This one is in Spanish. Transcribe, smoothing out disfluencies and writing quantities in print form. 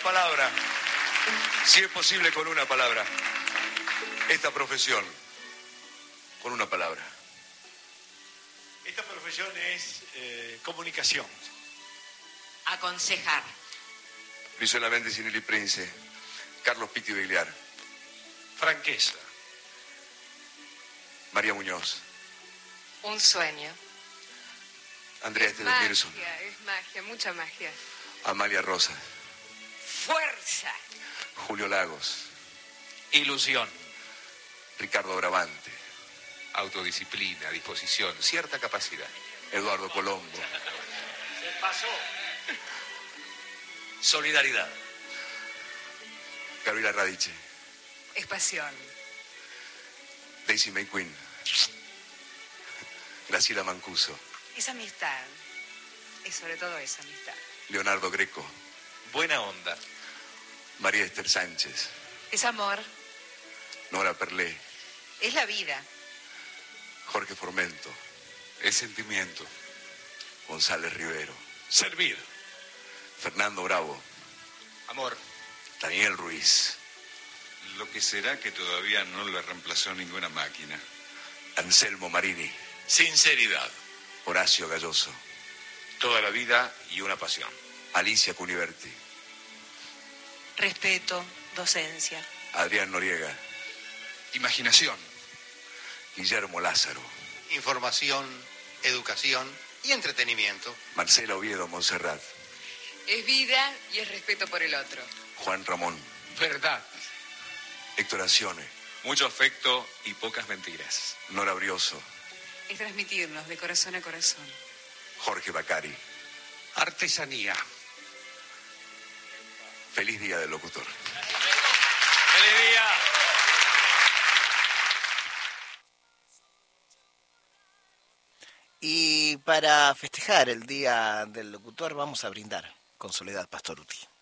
palabra. Si es posible, con una palabra. Esta profesión, con una palabra. Esta profesión es comunicación. Aconsejar. Brizuela Méndez y Nelly Prince. Carlos Pitti Begliar. Franqueza. María Muñoz. Un sueño. Andrea Esteves Mirson. Es magia, mucha magia. Amalia Rosas. Fuerza. Julio Lagos. Ilusión. Ricardo Bravante. Autodisciplina, disposición, cierta capacidad. Eduardo Colombo. Se pasó. Solidaridad. Gabriela Radice. Es pasión. Daisy May Quinn. Graciela Mancuso. Es amistad. Y sobre todo es amistad. Leonardo Greco. Buena onda. María Esther Sánchez. Es amor. Nora Perlé. Es la vida. Jorge Formento. Es sentimiento. González Rivero. Servir. Fernando Bravo. Amor. Daniel Ruiz. Lo que será que todavía no le reemplazó ninguna máquina. Anselmo Marini. Sinceridad. Horacio Galloso. Toda la vida y una pasión. Alicia Cuniverti. Respeto. Docencia. Adrián Noriega. Imaginación. Guillermo Lázaro. Información, educación y entretenimiento. Marcela Oviedo Montserrat. Es vida y es respeto por el otro. Juan Ramón. Verdad. Héctor Acione. Mucho afecto y pocas mentiras. Nora Brioso. Es transmitirnos de corazón a corazón. Jorge Bacari. Artesanía. Feliz Día del Locutor. ¡Feliz día! Y para festejar el Día del Locutor vamos a brindar con Soledad Pastorutti.